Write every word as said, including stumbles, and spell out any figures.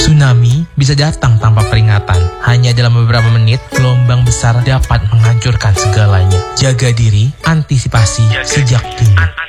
Tsunami bisa datang tanpa peringatan. Hanya dalam beberapa menit, gelombang besar dapat menghancurkan segalanya. Jaga diri, antisipasi sejak dini.